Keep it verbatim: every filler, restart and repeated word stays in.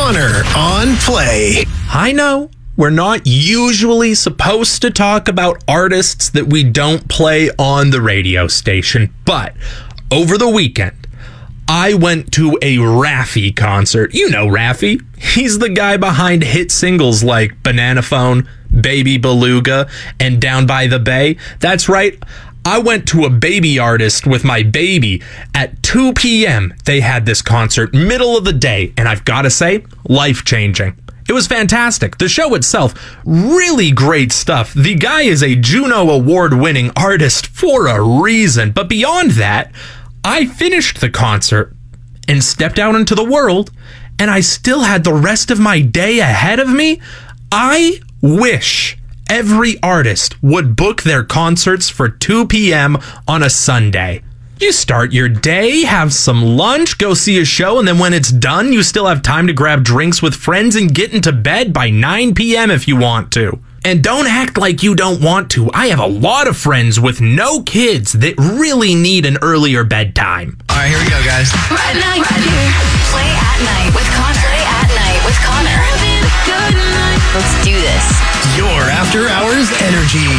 Connor on Play. I know we're not usually supposed to talk about artists that we don't play on the radio station, but over the weekend, I went to a Raffi concert. You know Raffi. He's the guy behind hit singles like Banana Phone, Baby Beluga, and Down by the Bay. That's right. I went to a baby artist with my baby at two p.m. They had this concert, middle of the day, and I've got to say, life-changing. It was fantastic. The show itself, really great stuff. The guy is a Juno Award-winning artist for a reason. But beyond that, I finished the concert and stepped out into the world, and I still had the rest of my day ahead of me. I wish every artist would book their concerts for two p.m. on a Sunday. You start your day, have some lunch, go see a show, and then when it's done, you still have time to grab drinks with friends and get into bed by nine p.m. if you want to. And don't act like you don't want to. I have a lot of friends with no kids that really need an earlier bedtime. All right, here we go, guys. Right now, right here. Play at night with Connor. Play at night with Connor. Let's do this. Your after hours energy.